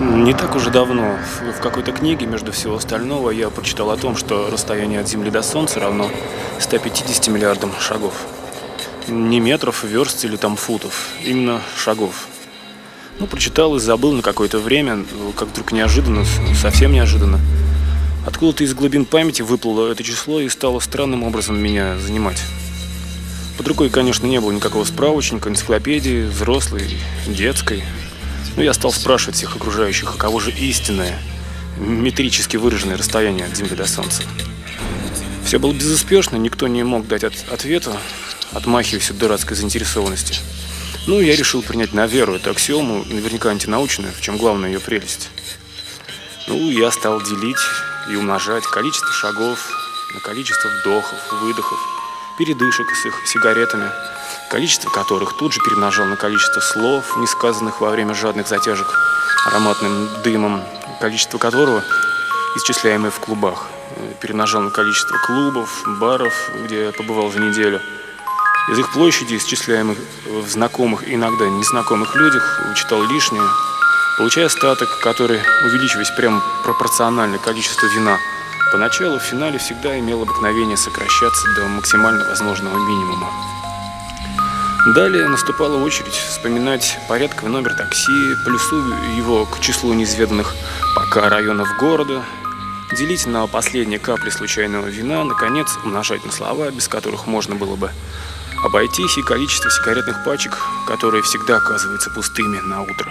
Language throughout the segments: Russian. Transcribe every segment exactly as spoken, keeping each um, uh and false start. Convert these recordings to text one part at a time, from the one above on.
Не так уже давно в в какой-то книге, между всего остального, я прочитал о том, что расстояние от Земли до Солнца равно ста пятидесяти миллиардам шагов. Не метров, верст или там футов, именно шагов. Ну, прочитал и забыл на какое-то время, ну, как вдруг неожиданно, с- совсем неожиданно. Откуда-то из глубин памяти выплыло это число и стало странным образом меня занимать. Под рукой, конечно, не было никакого справочника, энциклопедии, взрослой, детской. Но я стал спрашивать всех окружающих, а кого же истинное, метрически выраженное расстояние от Земли до Солнца. Все было безуспешно, никто не мог дать от- ответа, отмахиваясь от дурацкой заинтересованности. Ну, я решил принять на веру эту аксиому, наверняка антинаучную, в чем главная ее прелесть. Ну, я стал делить и умножать количество шагов на количество вдохов, выдохов, передышек с их сигаретами, количество которых тут же перемножал на количество слов, не сказанных во время жадных затяжек ароматным дымом, количество которого, исчисляемое в клубах, э, перемножал на количество клубов, баров, где я побывал за неделю. Из их площади, исчисляемых в знакомых и иногда незнакомых людях, вычитал лишнее, получая остаток, который, увеличиваясь прямо пропорционально количеству вина, поначалу в финале всегда имел обыкновение сокращаться до максимально возможного минимума. Далее наступала очередь вспоминать порядковый номер такси, плюсую его к числу неизведанных пока районов города, делить на последние капли случайного вина, наконец умножать на слова, без которых можно было бы обойтись, и количество сигаретных пачек, которые всегда оказываются пустыми на утро.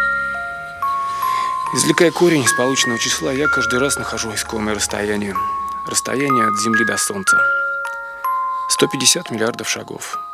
Извлекая корень из полученного числа, я каждый раз нахожу искомое расстояние. Расстояние от Земли до Солнца. сто пятьдесят миллиардов шагов.